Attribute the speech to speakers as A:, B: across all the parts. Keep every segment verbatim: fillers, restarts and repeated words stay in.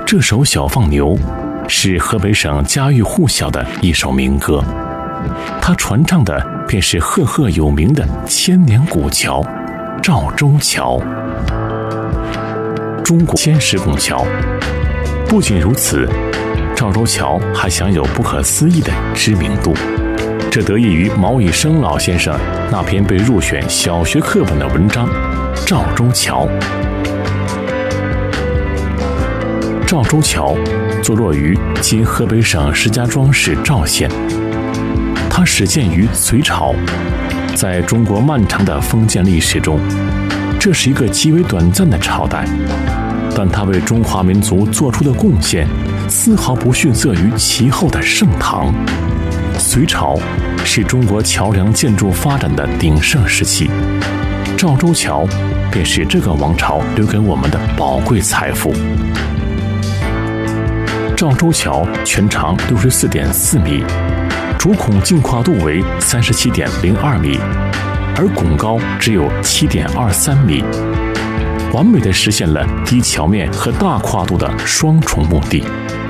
A: 这首《小放牛》是河北省家喻户晓的一首民歌，它传唱的便是赫赫有名的千年古桥赵州桥。中国千石拱桥。不仅如此，赵州桥还享有不可思议的知名度，这得益于毛以生老先生那篇被入选小学课本的文章《赵州桥》。赵州桥坐落于今河北省石家庄市赵县，它始建于隋朝。在中国漫长的封建历史中，这是一个极为短暂的朝代，但它为中华民族做出的贡献丝毫不逊色于其后的盛唐。隋朝是中国桥梁建筑发展的鼎盛时期，赵州桥便是这个王朝留给我们的宝贵财富。赵州桥全长六十四点四米，主孔净跨度为三十七点零二米，而拱高只有七点二三米，完美地实现了低桥面和大跨度的双重目的。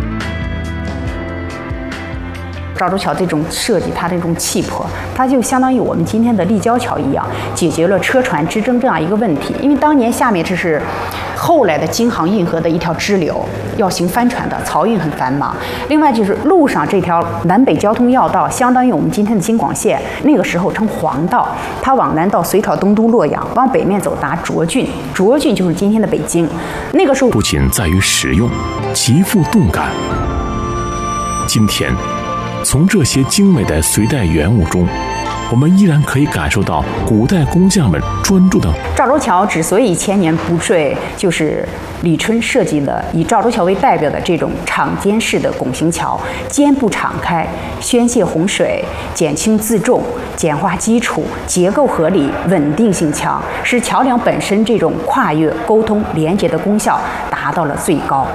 B: 赵州桥这种设计，它这种气魄，它就相当于我们今天的立交桥一样，解决了车船之争这样一个问题。因为当年下面这是后来的京杭运河的一条支流，要行帆船的，漕运很繁忙。另外就是路上这条南北交通要道，相当于我们今天的京广线，那个时候称黄道，它往南到隋朝东都洛阳，往北面走达涿郡，涿郡就是今天的北京。那个时候
A: 不仅在于实用，极富动感。今天从这些精美的隋代原物中，我们依然可以感受到古代工匠们专注的。
B: 赵州桥之所以千年不坠，就是李春设计的以赵州桥为代表的这种敞肩式的拱形桥，肩部敞开，宣泄洪水，减轻自重，简化基础，结构合理，稳定性强，使桥梁本身这种跨越、沟通、连接的功效达到了最高。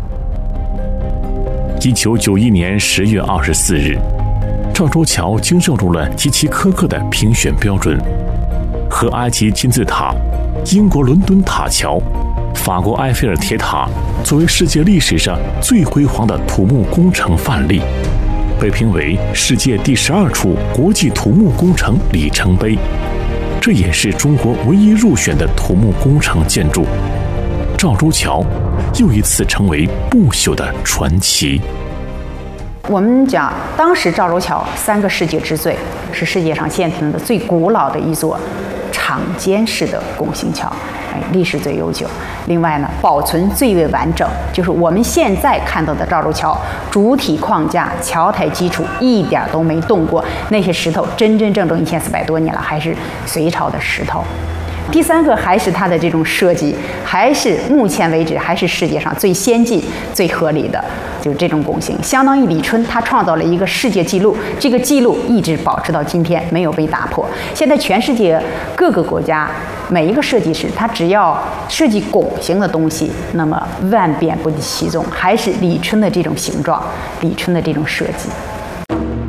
A: 一九九一年十月二十四日，赵州桥经受住了极其苛刻的评选标准，和埃及金字塔、英国伦敦塔桥、法国埃菲尔铁塔作为世界历史上最辉煌的土木工程范例，被评为世界第十二处国际土木工程里程碑。这也是中国唯一入选的土木工程建筑。赵州桥又一次成为不朽的传奇。
B: 我们讲，当时赵州桥三个世界之最，是世界上现存的最古老的一座敞肩式的拱形桥，哎，历史最悠久。另外呢，保存最为完整，就是我们现在看到的赵州桥主体框架、桥台基础一点都没动过，那些石头真真正正一千四百多年了，还是隋朝的石头。第三个还是它的这种设计，还是目前为止还是世界上最先进、最合理的，就是这种拱形，相当于李春他创造了一个世界纪录，这个纪录一直保持到今天，没有被打破。现在全世界各个国家每一个设计师，他只要设计拱形的东西，那么万变不离其宗，还是李春的这种形状，李春的这种设计。